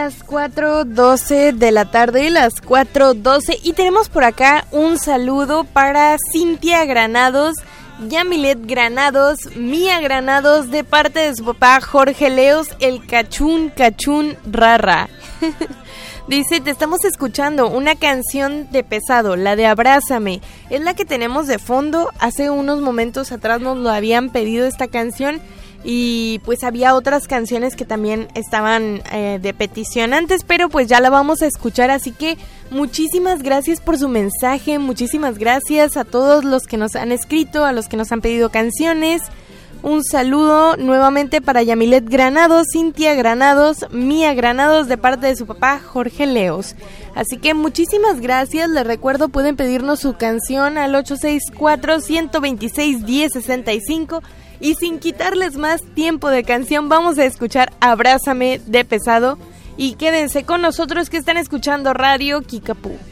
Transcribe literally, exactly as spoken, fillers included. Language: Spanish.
Las cuatro doce de la tarde, las cuatro doce, y tenemos por acá un saludo para Cintia Granados, Yamilet Granados, Mía Granados, de parte de su papá Jorge Leos, el cachún, cachún, rara. Dice, te estamos escuchando una canción de Pesado, la de Abrázame, es la que tenemos de fondo. Hace unos momentos atrás nos lo habían pedido esta canción. Y pues había otras canciones que también estaban eh, de petición antes, pero pues ya la vamos a escuchar, así que muchísimas gracias por su mensaje, muchísimas gracias a todos los que nos han escrito, a los que nos han pedido canciones. Un saludo nuevamente para Yamilet Granados, Cintia Granados, Mía Granados, de parte de su papá Jorge Leos. Así que muchísimas gracias, les recuerdo, pueden pedirnos su canción al ocho seis cuatro, uno dos seis, uno cero seis cinco. Y sin quitarles más tiempo de canción, vamos a escuchar Abrázame de Pesado. Y quédense con nosotros que están escuchando Radio Kickapoo.